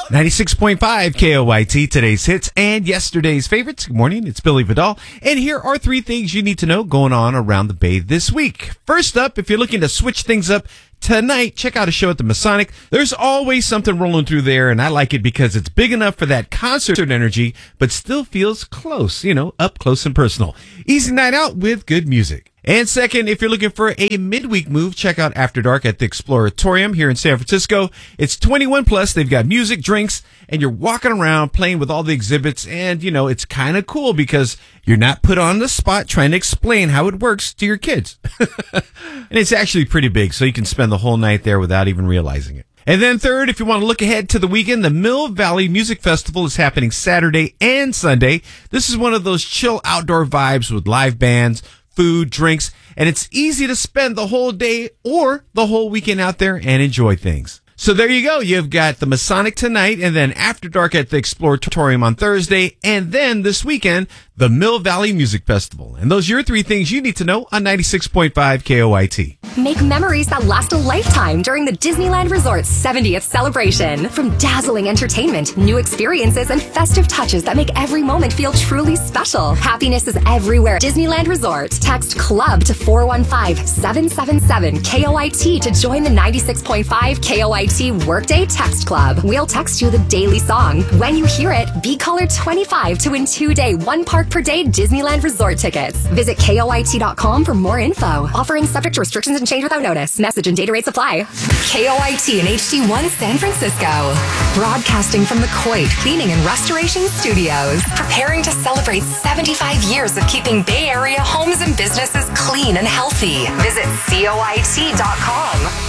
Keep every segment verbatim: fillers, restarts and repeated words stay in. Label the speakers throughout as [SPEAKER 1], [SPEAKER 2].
[SPEAKER 1] ninety-six point five K O Y T, today's hits and yesterday's favorites. Good morning, it's Billy Vidal, and here are three things you need to know going on around the Bay this week. First up, if you're looking to switch things up tonight, check out a show at the Masonic. There's always something rolling through there, and I like it because it's big enough for that concert energy, but still feels close, you know, up close and personal. Easy night out with good music. And second, if you're looking for a midweek move, check out After Dark at the Exploratorium here in San Francisco. It's twenty-one plus. They've got music, drinks, and you're walking around playing with all the exhibits. And, you know, it's kind of cool because you're not put on the spot trying to explain how it works to your kids. And it's actually pretty big, so you can spend the whole night there without even realizing it. And then third, if you want to look ahead to the weekend, the Mill Valley Music Festival is happening Saturday and Sunday. This is one of those chill outdoor vibes with live bands, food, drinks, and it's easy to spend the whole day or the whole weekend out there and enjoy things. So there you go. You've got the Masonic tonight, and then After Dark at the Exploratorium on Thursday, and then this weekend, the Mill Valley Music Festival. And those are your three things you need to know on ninety-six point five K O I T.
[SPEAKER 2] Make memories that last a lifetime during the Disneyland Resort's seventieth celebration. From dazzling entertainment, new experiences, and festive touches that make every moment feel truly special. Happiness is everywhere. Disneyland Resort. Text CLUB to four one five, seven seven seven, K O I T to join the ninety-six point five K O I T Workday Text Club. We'll text you the daily song. When you hear it, be caller twenty-five to win two-day, one-park per day Disneyland Resort tickets. Visit K O I T dot com for more info. Offering subject to restrictions and change without notice. Message and data rates apply. K O I T and H D one San Francisco. Broadcasting from the Coit Cleaning and Restoration Studios. Preparing to celebrate seventy-five years of keeping Bay Area homes and businesses clean and healthy. Visit C O I T dot com.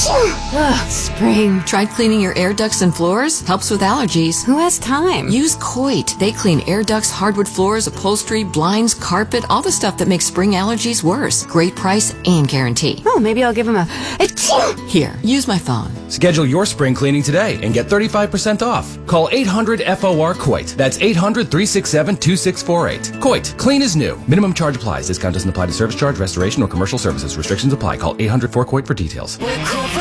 [SPEAKER 3] Ugh, spring. Tried cleaning your air ducts and floors? Helps with allergies.
[SPEAKER 4] Who has time?
[SPEAKER 3] Use Coit. They clean air ducts, hardwood floors, upholstery, blinds, carpet, all the stuff that makes spring allergies worse. Great price and guarantee.
[SPEAKER 4] Oh, maybe I'll give him a...
[SPEAKER 3] Here, use my phone.
[SPEAKER 5] Schedule your spring cleaning today and get thirty-five percent off. Call eight hundred F O R COIT. That's eight hundred, three six seven, two six four eight. COIT. Clean is new. Minimum charge applies. Discount doesn't apply to service charge, restoration, or commercial services. Restrictions apply. Call eight hundred four COIT for details.